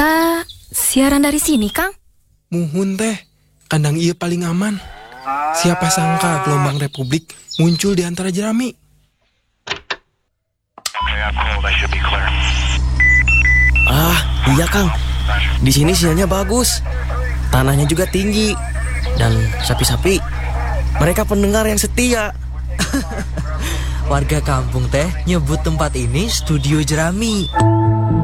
Kita siaran dari sini, Kang? Muhun teh, kandang ieu paling aman. Siapa sangka gelombang Republik muncul di antara jerami. Iya Kang. Di sini sinyalnya bagus. Tanahnya juga tinggi. Dan sapi-sapi, mereka pendengar yang setia. Warga kampung teh nyebut tempat ini Studio Jerami.